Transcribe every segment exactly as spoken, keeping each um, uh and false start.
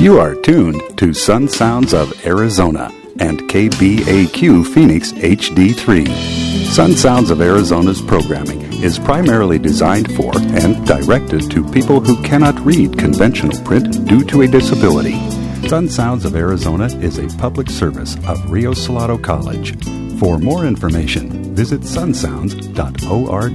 You are tuned to Sun Sounds of Arizona and K B A Q Phoenix H D three. Sun Sounds of Arizona's programming is primarily designed for and directed to people who cannot read conventional print due to a disability. Sun Sounds of Arizona is a public service of Rio Salado College. For more information, visit sun sounds dot org.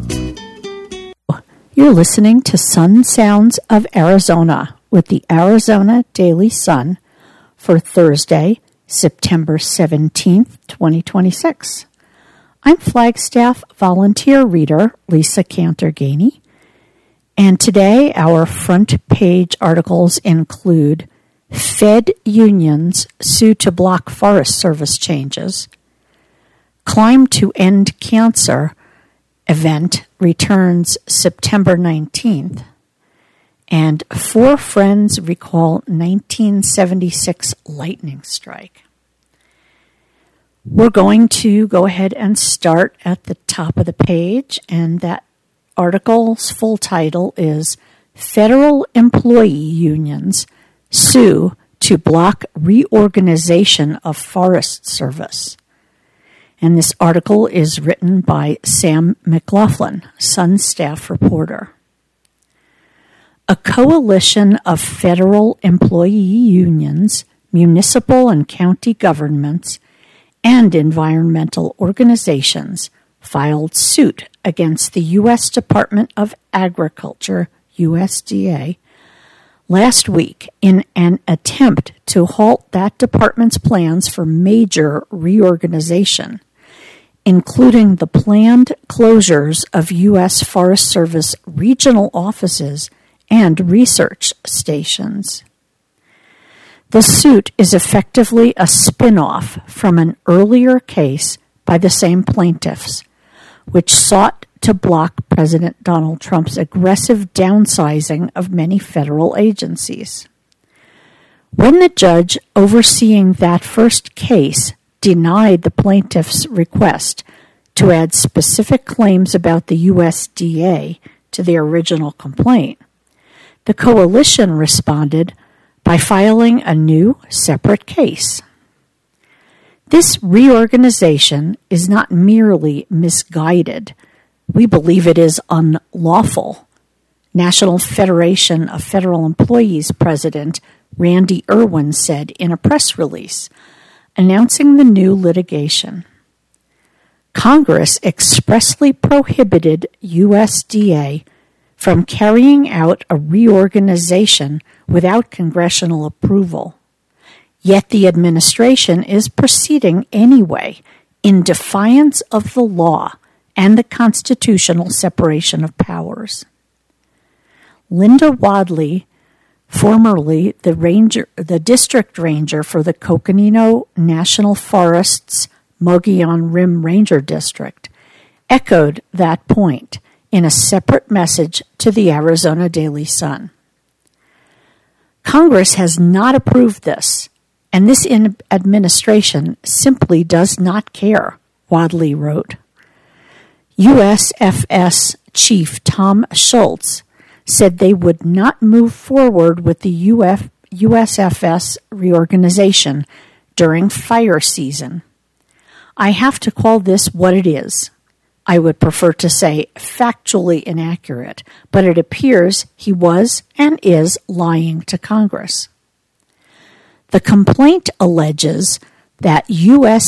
You're listening to Sun Sounds of Arizona with the Arizona Daily Sun for Thursday, September seventeenth, twenty twenty-six. I'm Flagstaff volunteer reader Lisa Cantor-Gainey, and today our front page articles include Fed unions sue to block Forest Service changes, Climb to End Cancer event returns September nineteenth, and four friends recall nineteen seventy-six lightning strike. We're going to go ahead and start at the top of the page, and that article's full title is Federal Employee Unions Sue to Block Reorganization of Forest Service. And this article is written by Sam McLaughlin, Sun staff reporter. A coalition of federal employee unions, municipal and county governments, and environmental organizations filed suit against the U S Department of Agriculture, U S D A, last week in an attempt to halt that department's plans for major reorganization, including the planned closures of U S Forest Service regional offices and research stations. The suit is effectively a spin-off from an earlier case by the same plaintiffs, which sought to block President Donald Trump's aggressive downsizing of many federal agencies. When the judge overseeing that first case denied the plaintiff's request to add specific claims about the U S D A to the original complaint, the coalition responded by filing a new, separate case. This reorganization is not merely misguided. We believe it is unlawful, National Federation of Federal Employees President Randy Irwin said in a press release announcing the new litigation. Congress expressly prohibited U S D A from carrying out a reorganization without congressional approval. Yet the administration is proceeding anyway in defiance of the law and the constitutional separation of powers. Linda Wadley, formerly the ranger, the district ranger for the Coconino National Forest's Mogollon Rim Ranger District, echoed that point in a separate message to the Arizona Daily Sun. Congress has not approved this, and this administration simply does not care, Wadley wrote. U S F S Chief Tom Schultz said they would not move forward with the U S F S reorganization during fire season. I have to call this what it is. I would prefer to say factually inaccurate, but it appears he was and is lying to Congress. The complaint alleges that U S